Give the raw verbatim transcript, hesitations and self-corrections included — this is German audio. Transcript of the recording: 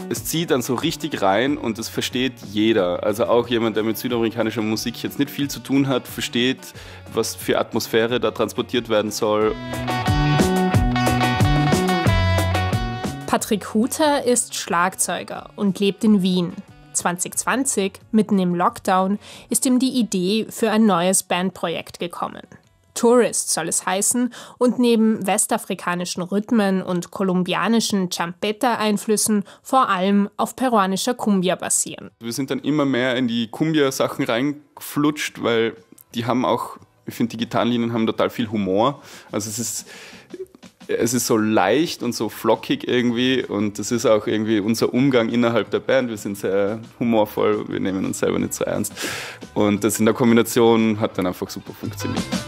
es zieht dann so richtig rein und das versteht jeder. Also auch jemand, der mit südamerikanischer Musik jetzt nicht viel zu tun hat, versteht, was für Atmosphäre da transportiert werden soll. Patrick Huter ist Schlagzeuger und lebt in Wien. zwanzig zwanzig, mitten im Lockdown, ist ihm die Idee für ein neues Bandprojekt gekommen. Tourist soll es heißen und neben westafrikanischen Rhythmen und kolumbianischen Champeta-Einflüssen vor allem auf peruanischer Cumbia basieren. Wir sind dann immer mehr in die Cumbia-Sachen reingeflutscht, weil die haben auch, ich finde, die Gitarrenlinien haben total viel Humor. Also es ist, es ist so leicht und so flockig irgendwie und das ist auch irgendwie unser Umgang innerhalb der Band. Wir sind sehr humorvoll, wir nehmen uns selber nicht so ernst und das in der Kombination hat dann einfach super funktioniert.